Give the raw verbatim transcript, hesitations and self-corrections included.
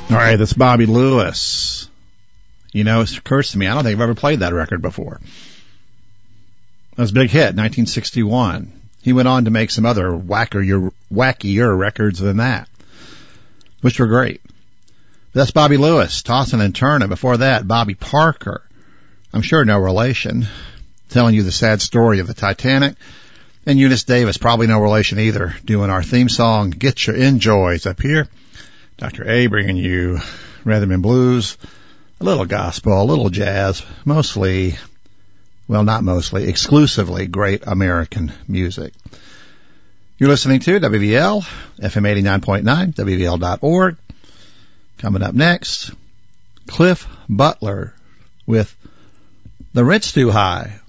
All right, that's Bobby Lewis. You know, it occurs to me, I don't think I've ever played that record before. That was a big hit, nineteen sixty-one. He went on to make some other wackier, wackier records than that, which were great. That's Bobby Lewis, Tossin' and Turnin'. Before that, Bobby Parker. I'm sure no relation. Telling you the sad story of the Titanic. And Eunice Davis, probably no relation either, doing our theme song, Get Your Enjoys up here. Doctor A bringing you Rhythm and Blues, a little gospel, a little jazz, mostly, well, not mostly, exclusively great American music. You're listening to W V L, F M eighty-nine point nine, W V L dot org. Coming up next, Cliff Butler with The Rent's Too High.